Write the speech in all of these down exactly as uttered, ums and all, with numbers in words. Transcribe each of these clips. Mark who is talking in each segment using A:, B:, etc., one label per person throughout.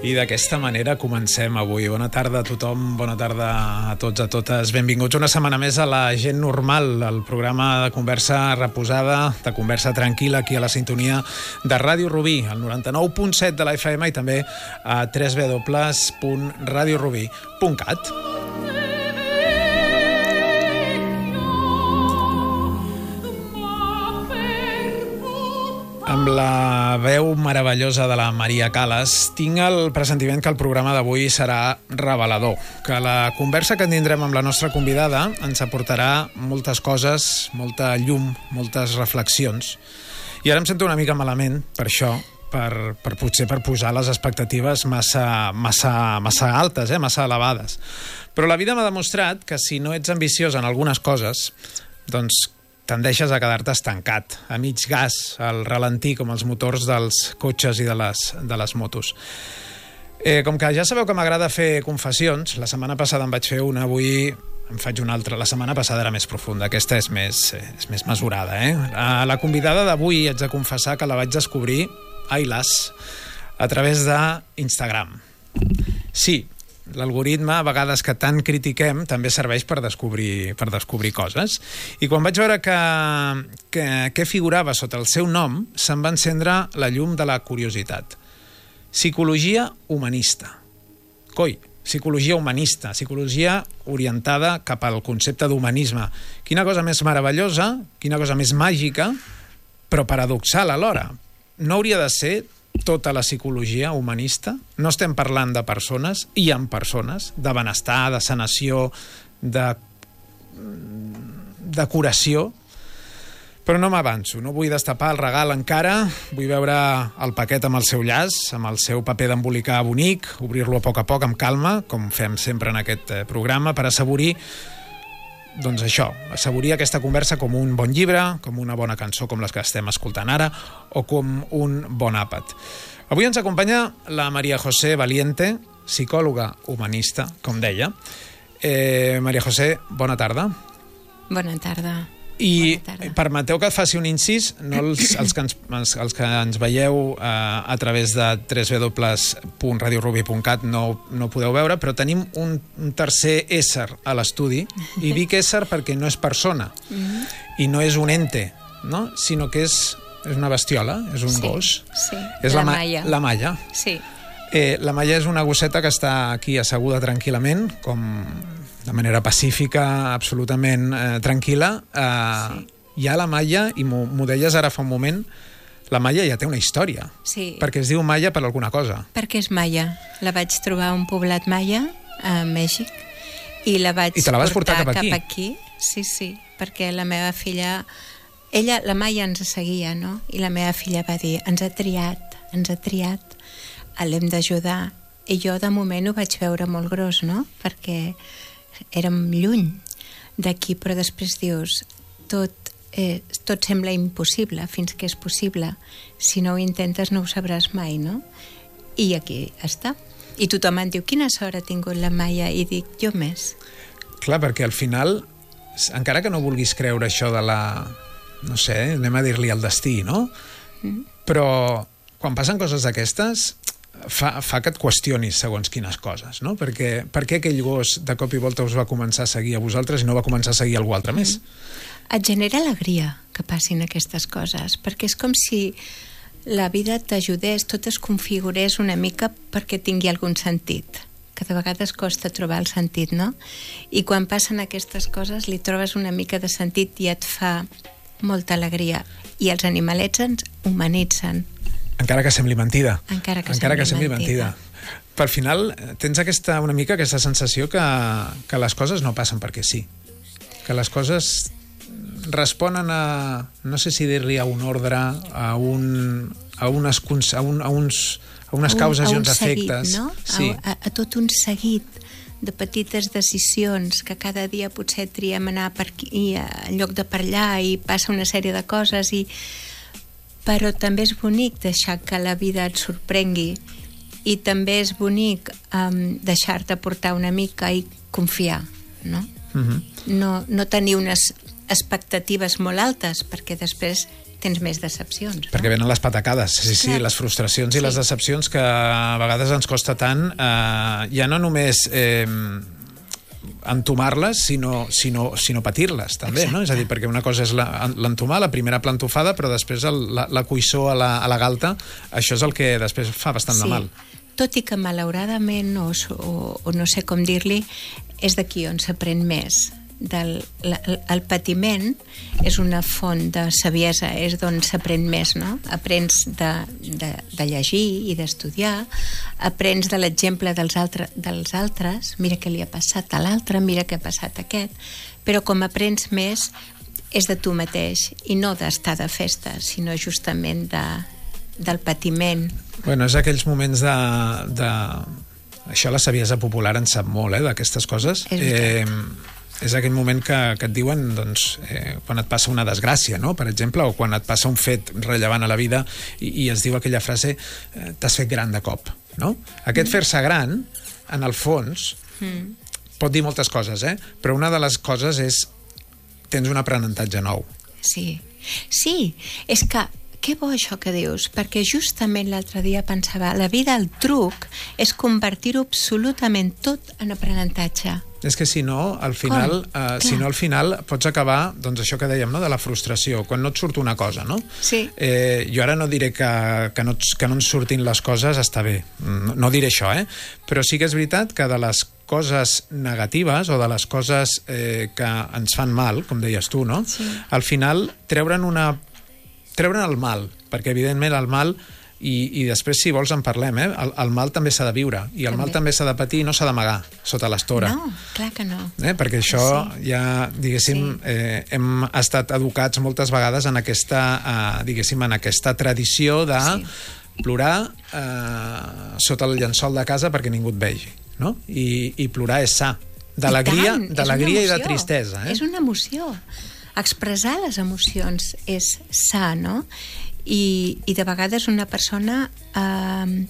A: I d'aquesta manera comencem avui. Bona tarda a tothom, bona tarda a tots, a totes. Benvinguts una setmana més a La Gent Normal, el programa de conversa reposada, de conversa tranquil·la, aquí a la sintonia de Ràdio Rubí, al noranta-nou punt set de la F M i també a w w w punt radio rubí punt cat. Amb la veu meravellosa de la Maria Calas, tinc el pressentiment que el programa d'avui serà revelador, que la conversa que tindrem amb la nostra convidada ens aportarà moltes coses, molta llum, moltes reflexions. I ara em sento una mica malament per això, per, per potser per posar les expectatives massa, massa, massa altes, eh? massa elevades. Però la vida m'ha demostrat que si no ets ambiciós en algunes coses, doncs tendeixes a quedar-te estancat, a mig gas, al ralentí, com els motors dels cotxes i de les, de les motos. Eh, com que ja sabeu que m'agrada fer confessions, la setmana passada en vaig fer una, avui en faig una altra. La setmana passada era més profunda, aquesta és més, és més mesurada. Eh? A la convidada d'avui haig de confessar que la vaig descobrir, ai las, a través d'Instagram. Sí, l'algoritme, a vegades que tant critiquem, també serveix per descobrir, per descobrir coses. I quan vaig veure que, que, que figurava sota el seu nom, se'm va encendre la llum de la curiositat. Psicologia humanista. Coi, psicologia humanista, psicologia orientada cap al concepte d'humanisme. Quina cosa més meravellosa, quina cosa més màgica, però paradoxal alhora. No hauria de ser tota la psicologia humanista? No estem parlant de persones, i amb persones, de benestar, de sanació, de, de curació, però no m'avanço, no vull destapar el regal encara, vull veure el paquet amb el seu llaç, amb el seu paper d'embolicar bonic, obrir-lo a poc a poc amb calma, com fem sempre en aquest programa, per assaborir doncs això, assaborir aquesta conversa com un bon llibre, com una bona cançó com les que estem escoltant ara, o com un bon àpat. Avui ens acompanya la María José Valiente, psicòloga humanista, com deia. Eh, María José, bona tarda.
B: Bona tarda.
A: I permeteu que et faci un incís, no els, els, que, ens, els, els que ens veieu eh, a través de w w w punt radio rubí punt cat no, no podeu veure, però tenim un, un tercer ésser a l'estudi, i dic ésser perquè no és persona, mm-hmm. i no és un ente, no? Sinó que és, és una bestiola, és un
B: sí,
A: gos.
B: Sí,
A: és
B: la,
A: la
B: Maia.
A: La Maia.
B: Sí.
A: Eh, la Maia és una gosseta que està aquí asseguda tranquil·lament, com de manera pacífica, absolutament eh, tranquil·la. Eh, sí. Ja la Maia, i m'ho deies ara fa un moment, la Maia ja té una història.
B: Sí.
A: Perquè es diu Maia per alguna cosa.
B: Perquè és Maia. La vaig trobar a un poblat Maia, a Mèxic, i la vaig
A: I te la vas portar,
B: portar
A: cap aquí?
B: cap aquí. Sí, sí, perquè la meva filla... Ella, la Maia ens seguia, no? I la meva filla va dir, ens ha triat, ens ha triat, l'hem d'ajudar. I jo, de moment, ho vaig veure molt gros, no? Perquè érem lluny d'aquí, però després dius, tot, eh, tot sembla impossible fins que és possible. Si no ho intentes no ho sabràs mai, no? I aquí està. I tothom em diu, quina sort ha tingut la Maia? I dic, jo més.
A: Clar, perquè al final, encara que no vulguis creure això de la... no sé, anem a dir-li el destí, no? Mm. Però quan passen coses d'aquestes... Fa, fa que et qüestionis segons quines coses, no? Perquè, per què aquell gos de cop i volta us va començar a seguir a vosaltres i no va començar a seguir algú altre més?
B: Et genera alegria que passin aquestes coses, perquè és com si la vida t'ajudés, tot es configurés una mica perquè tingui algun sentit, que de vegades costa trobar el sentit, no? I quan passen aquestes coses li trobes una mica de sentit i et fa molta alegria. I els animalets ens humanitzen.
A: Encara que sembli mentida.
B: Encara que,
A: Encara
B: sembli,
A: que sembli
B: mentida.
A: mentida. Per final, tens aquesta, una mica aquesta sensació que, que les coses no passen perquè sí. Que les coses responen a, no sé si dir-li a un ordre, a, un, a, unes, a, un, a, uns, a unes causes
B: a un,
A: i uns efectes.
B: Seguit, no?
A: Sí.
B: A, a, a tot un seguit de petites decisions que cada dia potser triem anar per aquí en lloc de per allà i passa una sèrie de coses i però també és bonic deixar que la vida et sorprengui i també és bonic um, deixar-te portar una mica i confiar, no? Uh-huh. no, no tenir unes expectatives molt altes, perquè després tens més decepcions.
A: Perquè
B: no?
A: venen les patacades, sí, sí,
B: Clar.
A: les frustracions i
B: Sí.
A: les decepcions que a vegades ens costa tant, eh, ja no només eh, entomar-les, sinó, sinó, sinó patir-les, també,
B: Exacte.
A: no? És a dir, perquè una cosa és la- l'entomar, la primera plantofada, però després el, la, la cuissó a la, a la galta, això és el que després fa bastant de mal.
B: Tot i que malauradament, o, o, o no sé com dir-li, és d'aquí on s'aprèn més. Del, la, el patiment és una font de saviesa, és d'on s'aprèn més, no? Aprens de, de, de llegir i d'estudiar, aprens de l'exemple dels, altre, dels altres, mira què li ha passat a l'altre, mira què ha passat a aquest, però com aprens més és de tu mateix i no d'estar de festa, sinó justament de, del patiment.
A: Bueno, és aquells moments de... de... Això la saviesa popular en sap molt, eh, d'aquestes coses.
B: És veritat.
A: Eh, és aquell moment que, que et diuen doncs, eh, quan et passa una desgràcia, no? Per exemple, o quan et passa un fet rellevant a la vida i, i es diu aquella frase eh, t'has fet gran de cop, no? Aquest mm. fer-se gran, en el fons, mm. pot dir moltes coses, eh? Però una de les coses és tens un aprenentatge nou.
B: Sí, sí, és que que bo això que dius, perquè justament l'altre dia pensava, la vida, el truc, és convertir-ho absolutament tot en aprenentatge.
A: És que si no, al final, eh, si no, al final pots acabar, doncs això que dèiem, no?, de la frustració, quan no et surt una cosa, no?
B: Sí.
A: Eh, jo ara no diré que, que, no, que no ens surtin les coses, està bé, no, no diré això, eh? Però sí que és veritat que de les coses negatives o de les coses eh, que ens fan mal, com deies tu, no?
B: Sí.
A: Al final treure'n una treure'n el mal, perquè evidentment el mal, i, i després si vols en parlem, eh? el, el mal també s'ha de viure, i el
B: També.
A: mal també s'ha de patir i no s'ha d'amagar sota l'estora.
B: No, clar que no.
A: Eh? Perquè això
B: Sí.
A: ja, diguéssim,
B: Sí.
A: eh, hem estat educats moltes vegades en aquesta, eh, diguéssim, en aquesta tradició de
B: Sí.
A: plorar eh, sota el llençol de casa perquè ningú et vegi, no? I, i plorar és sa. D'alegria
B: I tant, és
A: d'alegria
B: una
A: i de
B: emoció.
A: tristesa. Eh?
B: És una emoció. Expressar les emocions és sa, no? I, i de vegades una persona eh,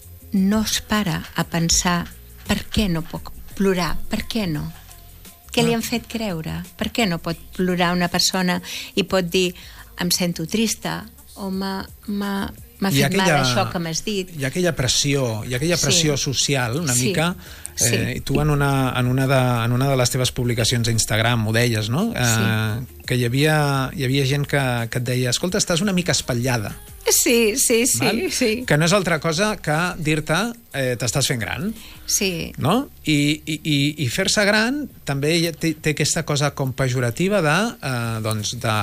B: no es para a pensar per què no puc plorar, per què no? Què li han fet creure? Per què no pot plorar una persona i pot dir em sento trista o m'ha m'ha m'ha fet aquella, mal això que m'has dit.
A: Hi ha aquella pressió, hi ha aquella pressió
B: Sí.
A: social, una
B: Sí.
A: mica, eh,
B: Sí.
A: i tu en una, en, una de, en una de les teves publicacions a Instagram ho deies, no? Eh,
B: Sí.
A: Que hi havia, hi havia gent que, que et deia, escolta, estàs una mica espatllada.
B: Sí, sí, sí,
A: Val?
B: sí.
A: Que no és altra cosa que dir-te eh, t'estàs fent gran,
B: Sí.
A: no? I, i, i, i fer-se gran també hi ha- té, té aquesta cosa com pejorativa de, eh, doncs de,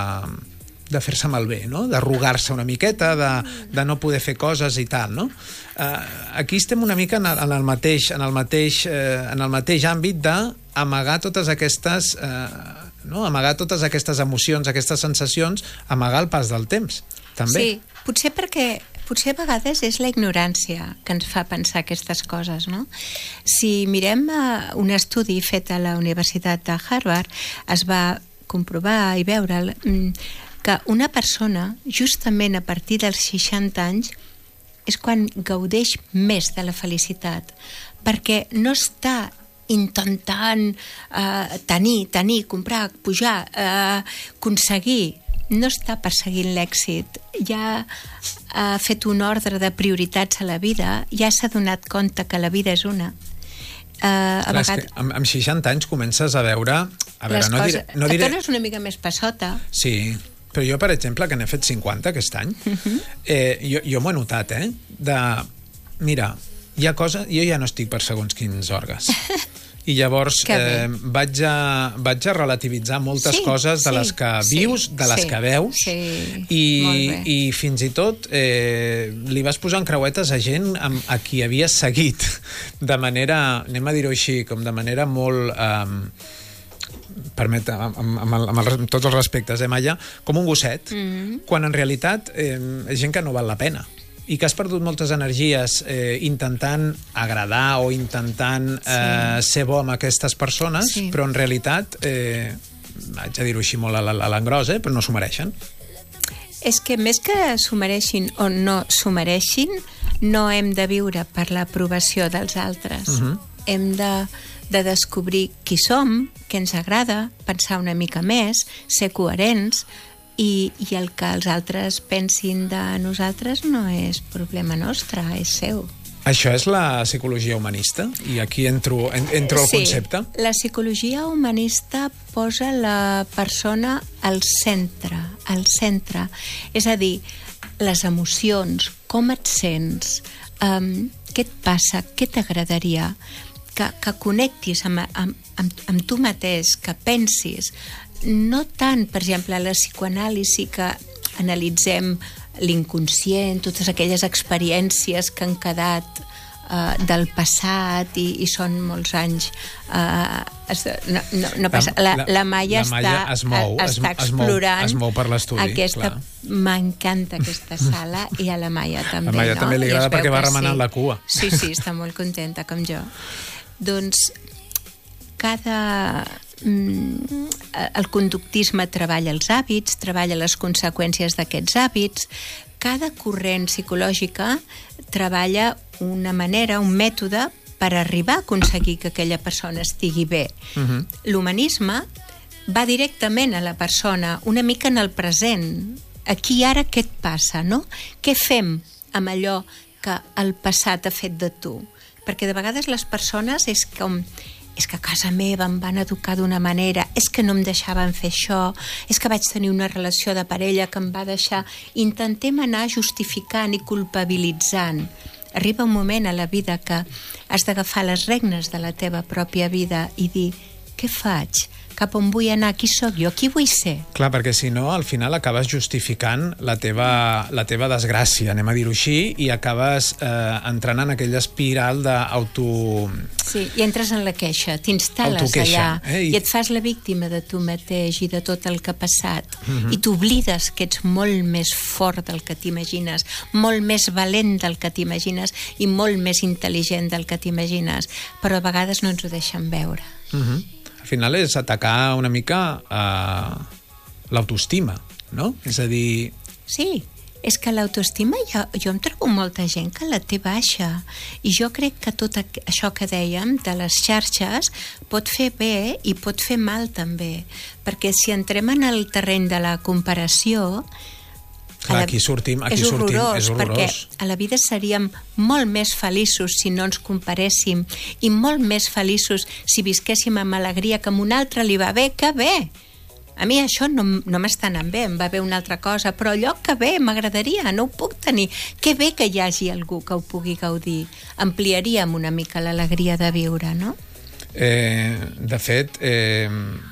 A: de fer-se malbé, no? D'arrugar-se una miqueta, de, de no poder fer coses i tal, no? Eh, aquí estem una mica en el, en el mateix, en el mateix, eh, en el mateix àmbit d'amagar totes aquestes... Eh, no? Amagar totes aquestes emocions, aquestes sensacions, amagar el pas del temps, també.
B: Sí, potser perquè potser a vegades és la ignorància que ens fa pensar aquestes coses, no? Si mirem uh, un estudi fet a la Universitat de Harvard, es va comprovar i veure mm, que una persona, justament a partir dels seixanta anys, és quan gaudeix més de la felicitat, perquè no està intentant eh, tenir, tenir, comprar, pujar, eh, aconseguir, no està perseguint l'èxit, ja ha fet un ordre de prioritats a la vida, ja s'ha donat compte que la vida és una. Uh, a
A: Clar,
B: vegades,
A: és que amb, amb seixanta anys comences a veure... A veure,
B: les
A: no
B: coses,
A: diré, no
B: et
A: diré...
B: tornes una mica més passota.
A: Sí, però jo, per exemple, que n'he fet cinquanta aquest any,
B: Uh-huh.
A: eh, jo, jo m'ho he notat, eh? De, mira, hi ha coses... Jo ja no estic per segons quins orgues. I llavors
B: Que bé.
A: eh, vaig, a, vaig a relativitzar moltes
B: Sí,
A: coses de
B: sí,
A: les que
B: sí,
A: vius, de les
B: sí,
A: que veus,
B: sí,
A: i,
B: molt bé.
A: i fins i tot eh, li vas posar en creuetes a gent amb, a qui havies seguit de manera, anem a dir-ho així, com de manera molt... Eh, permet, amb, amb, amb, el, amb, el, amb tots els respectes, eh, Maia, com un gosset,
B: Mm-hmm.
A: quan en realitat eh, és gent que no val la pena i que has perdut moltes energies eh, intentant agradar o intentant eh,
B: Sí.
A: ser bo amb aquestes persones,
B: Sí.
A: però en realitat, eh, haig de dir-ho així molt a la- a l'engròs, eh, però no s'ho mereixen.
B: És que més que s'ho mereixin o no s'ho mereixin, no hem de viure per l'aprovació dels altres.
A: Mhm.
B: hem de, de descobrir qui som, què ens agrada, pensar una mica més, ser coherents, i, i el que els altres pensin de nosaltres no és problema nostre, és seu.
A: Això és la psicologia humanista? I aquí entro, en, entro al
B: sí,
A: concepte?
B: La psicologia humanista posa la persona al centre, al centre. És a dir, les emocions, com et sents, um, què et passa, què t'agradaria, que, que connectis amb, amb, amb, amb tu mateix, que pensis. No tant, per exemple, a la psicoanàlisi, que analitzem l'inconscient, totes aquelles experiències que han quedat uh, del passat i, i són molts anys. Uh, es, no, no, no passa. La, la, la Maia,
A: la Maia
B: està,
A: es mou,
B: està
A: es,
B: explorant
A: es mou, es mou per l'estudi.
B: Aquesta, m'encanta aquesta sala, i a la Maia també.
A: A la Maia
B: no?
A: també li agrada perquè va remenant
B: sí.
A: la cua.
B: Sí, sí, està molt contenta, com jo. Doncs cada... el conductisme treballa els hàbits, treballa les conseqüències d'aquests hàbits. Cada corrent psicològica treballa una manera, un mètode per arribar a aconseguir que aquella persona estigui bé. Uh-huh. L'humanisme va directament a la persona, una mica en el present. Aquí ara què et passa, no? Què fem amb allò que el passat ha fet de tu? Perquè de vegades les persones és com... és que a casa meva em van educar d'una manera, és que no em deixaven fer això, és que vaig tenir una relació de parella que em va deixar... Intentem anar justificant i culpabilitzant. Arriba un moment a la vida que has d'agafar les regnes de la teva pròpia vida i dir, què faig? Cap on vull anar? Qui sóc jo? Qui vull ser?
A: Clar, perquè si no, al final acabes justificant la teva, la teva desgràcia, anem a dir-ho així, i acabes eh, entrant en aquella espiral d'auto...
B: Sí, i entres en la queixa, t'instal·les allà,
A: eh? I...
B: i et fas la víctima de tu mateix i de tot el que ha passat.
A: Uh-huh.
B: I t'oblides que ets molt més fort del que t'imagines, molt més valent del que t'imagines i molt més intel·ligent del que t'imagines, però a vegades no ens ho deixen veure.
A: Uh-huh. Al final és atacar una mica uh, l'autoestima, no? És a dir...
B: Sí, és que l'autoestima, jo, jo em trobo molta gent que la té baixa, i jo crec que tot això que dèiem de les xarxes pot fer bé i pot fer mal també, perquè si entrem en el terreny de la comparació...
A: Clar, aquí sortim, aquí
B: és
A: sortim,
B: horrorós,
A: és horrorós.
B: perquè a la vida seríem molt més feliços si no ens comparéssim, i molt més feliços si visquéssim amb alegria, que a un altre li va bé, que bé! A mi això no, no m'està anant bé, em va bé una altra cosa, però allò que bé, m'agradaria, no ho puc tenir. Que bé que hi hagi algú que ho pugui gaudir. Ampliaríem una mica l'alegria de viure, no?
A: Eh, de fet... Eh...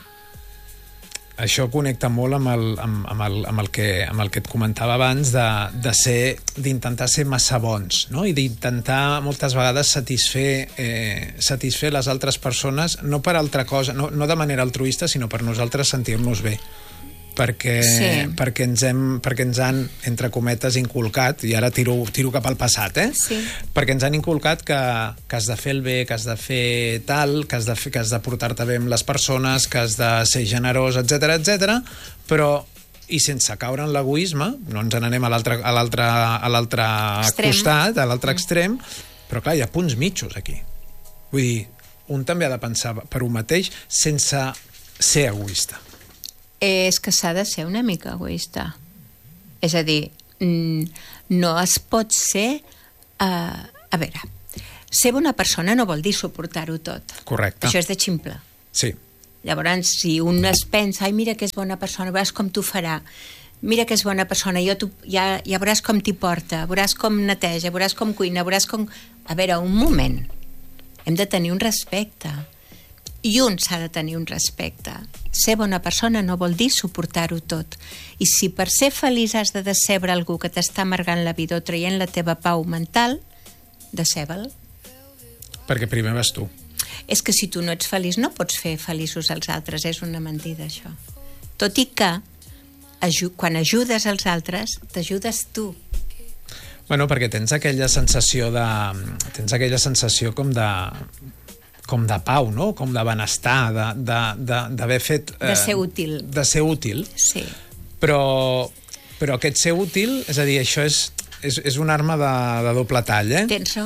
A: Això connecta molt amb el, amb, amb, el, amb, el que, amb el que et comentava abans de, de ser, d'intentar ser massa bons, no? I d'intentar moltes vegades satisfer, eh, satisfer les altres persones, no per altra cosa, no, no de manera altruista, sinó per nosaltres sentir-nos bé. Perquè, sí. perquè, ens hem, perquè ens han, entre cometes, inculcat, i ara tiro, tiro cap al passat, eh?
B: Sí. Perquè
A: ens han inculcat que, que has de fer el bé, que has de fer tal, que has de, fer, que has de portar-te bé amb les persones, que has de ser generós, etcètera, etcètera, però, i sense caure en l'egoisme, no ens n'anem a l'altre a l'altre a l'altre costat, a l'altre extrem, però clar, hi ha punts mitjos aquí. Vull dir, un també ha de pensar per un mateix sense ser egoista.
B: És que s'ha de ser una mica egoista. És a dir, no es pot ser... Uh, a veure, ser bona persona no vol dir suportar-ho tot.
A: Correcte.
B: Això és de ximple.
A: Sí.
B: Llavors, si un es pensa, ai, mira que és bona persona, veuràs com t'ho farà, mira que és bona persona, jo ja, ja veuràs com t'hi porta, veuràs com neteja, veuràs com cuina, veuràs com... A veure, un moment. Hem de tenir un respecte. I un s'ha de tenir un respecte. Ser bona persona no vol dir suportar-ho tot. I si per ser feliç has de decebre algú que t'està amargant la vida o traient la teva pau mental, decebe'l.
A: Perquè primer vas tu.
B: És que si tu no ets feliç no pots fer feliços als altres, és una mentida això. Tot i que quan ajudes als altres, t'ajudes tu.
A: Bueno, perquè tens aquella sensació de... tens aquella sensació com de... com de pau, no? Com de benestar, d'haver fet...
B: Eh, de ser útil.
A: De ser útil.
B: Sí.
A: Però, però aquest ser útil, és a dir, això és, és, és una arma de, de doble tall, eh?
B: Tens raó.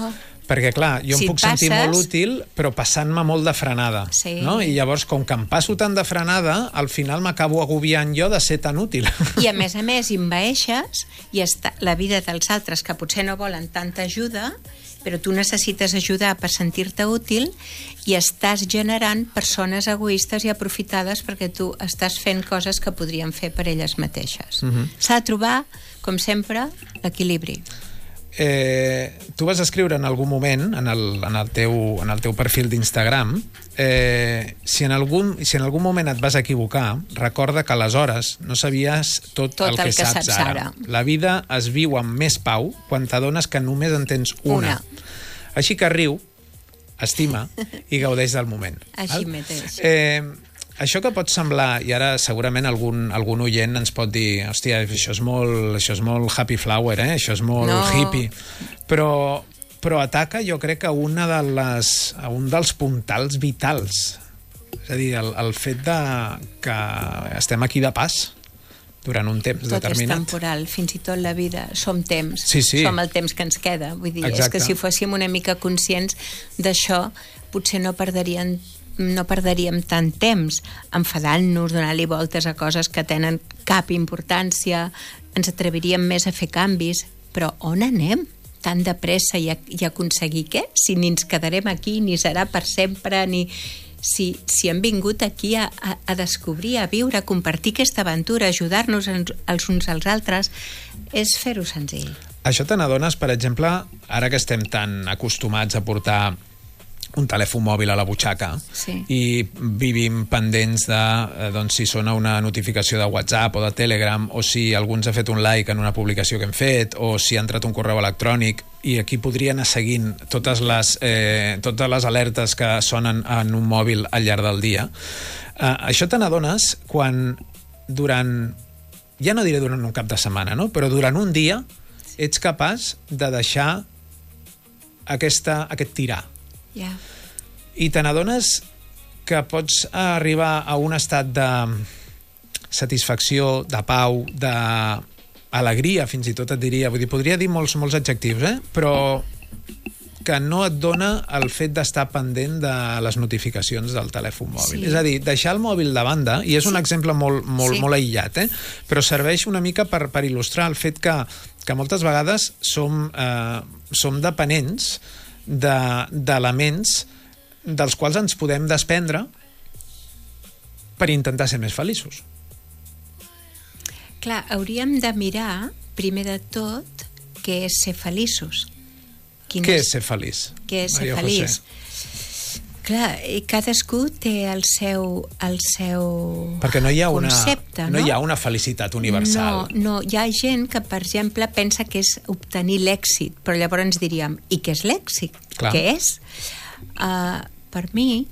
A: Perquè, clar, jo
B: si
A: em puc sentir
B: passes...
A: molt útil, però passant-me molt de frenada.
B: Sí.
A: No? I llavors, com que em passo tant de frenada, al final m'acabo agobiant jo de ser tan útil.
B: I, a més a més, envaeixes i està la vida dels altres, que potser no volen tanta ajuda, però tu necessites ajudar per sentir-te útil, i estàs generant persones egoistes i aprofitades perquè tu estàs fent coses que podrien fer per elles mateixes. Uh-huh. S'ha de trobar, com sempre, l'equilibri.
A: Eh, tu vas escriure en algun moment en el, en el, teu, en el teu perfil d'Instagram, eh, si, en algun, si en algun moment et vas equivocar, recorda que aleshores no sabies tot,
B: tot
A: el, que
B: el que
A: saps,
B: saps
A: ara. ara. La vida es viu amb més pau quan t'adones que només en tens una. una. Així que riu, estima i gaudeix del moment.
B: Així mateix.
A: Eh, Això que pot semblar, i ara segurament algun, algun oient ens pot dir, hòstia, això és molt, això és molt happy flower, eh? Això és molt
B: no.
A: hippie, però, però ataca, jo crec, a, una de les, a un dels puntals vitals. És a dir, el, el fet de que estem aquí de pas durant un temps
B: tot
A: determinat.
B: Tot és temporal, fins i tot la vida. Som temps,
A: sí, sí.
B: som el temps que ens queda. Vull dir,
A: exacte.
B: És que si fóssim una mica conscients d'això, potser no perdarien no perderíem tant temps enfadant-nos, donant-li voltes a coses que tenen cap importància, ens atreviríem més a fer canvis, però on anem? Tan de pressa i, a, i aconseguir què? Si ni ens quedarem aquí, ni serà per sempre, ni... Si, si hem vingut aquí a, a, a descobrir, a viure, a compartir aquesta aventura, ajudar-nos els uns als altres, és fer-ho senzill.
A: Això te n'adones, per exemple, ara que estem tan acostumats a portar un telèfon mòbil a la butxaca, sí. i vivim pendents de doncs, si sona una notificació de WhatsApp o de Telegram, o si algú ens ha fet un like en una publicació que hem fet, o si ha entrat un correu electrònic, i aquí podria anar seguint totes les, eh, totes les alertes que sonen en un mòbil al llarg del dia. Eh, això te n'adones quan durant, ja no diré durant un cap de setmana, no? Però durant un dia ets capaç de deixar aquesta, aquest tirar.
B: Yeah.
A: I te n'adones que pots arribar a un estat de satisfacció, de pau, d'alegria, fins i tot et diria, vull dir, podria dir molts, molts adjectius, eh? Però que no et dona el fet d'estar pendent de les notificacions del telèfon mòbil. Sí. És a dir, deixar el mòbil de banda, i és un sí. exemple molt, molt, sí. molt aïllat, eh? Però serveix una mica per, per il·lustrar el fet que, que moltes vegades som, eh, som dependents d'elements de, dels quals ens podem desprendre per intentar ser més feliços.
B: Clar, hauríem de mirar, primer de tot, què és ser feliços. Quines...
A: Què és ser feliç?
B: Què és ser feliç? Clar, cadascú té el seu, el seu
A: Perquè no hi ha una,
B: concepte, no?
A: No hi ha una felicitat universal.
B: No, no, hi ha gent que, per exemple, pensa que és obtenir l'èxit, però llavors ens diríem, i què és l'èxit?
A: Clar.
B: Què és? Uh, per mi,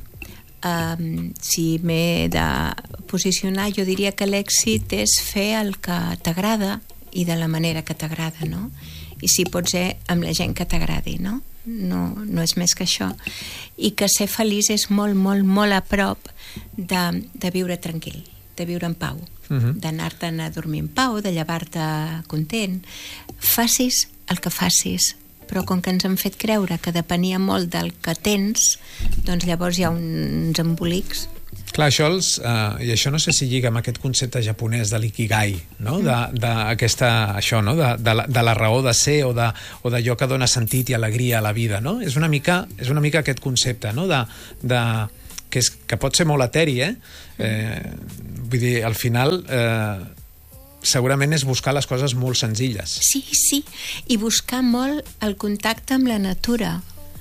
B: uh, si m'he de posicionar, jo diria que l'èxit és fer el que t'agrada i de la manera que t'agrada, no? I si pot ser amb la gent que t'agradi, no? No, no és més que això. I que ser feliç és molt, molt, molt a prop de, de viure tranquil, de viure en pau, uh-huh. d'anar-te'n a dormir en pau, de llevar-te content. Facis el que facis, però com que ens han fet creure que depenia molt del que tens, doncs llavors hi ha uns embolics.
A: Clar, això, els, uh, i això no sé si lliga amb aquest concepte japonès de l'ikigai, no? de, de, aquesta, això, no? de, de, la, de la raó de ser o de, o d'allò que dona sentit i alegria a la vida. No? És, una mica, és una mica aquest concepte, no? de, de, que, és, que pot ser molt eteri, eh? eh vull dir, al final... Eh, segurament és buscar les coses molt senzilles.
B: Sí, sí, i buscar molt el contacte amb la natura.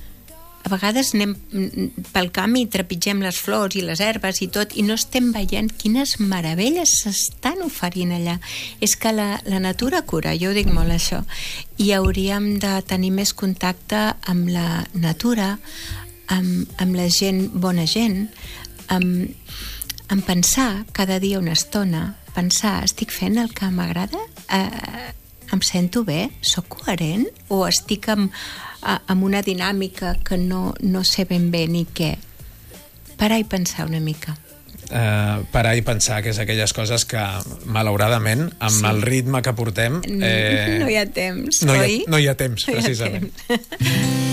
B: A vegades anem pel camp i trepitgem les flors i les herbes i tot, i no estem veient quines meravelles s'estan oferint allà. És que la, la natura cura, jo ho dic molt això, i hauríem de tenir més contacte amb la natura, amb, amb la gent, bona gent, amb, amb pensar cada dia una estona, pensar, estic fent el que m'agrada? Eh, em sento bé? Soc coherent? O estic amb, amb una dinàmica que no, no sé ben bé ni què? Parar i pensar una mica.
A: Uh, parar i pensar, que és aquelles coses que, malauradament, amb sí. el ritme que portem...
B: Eh, no hi ha temps,
A: no
B: oi?
A: Hi ha, no hi ha temps, precisament. No hi ha temps.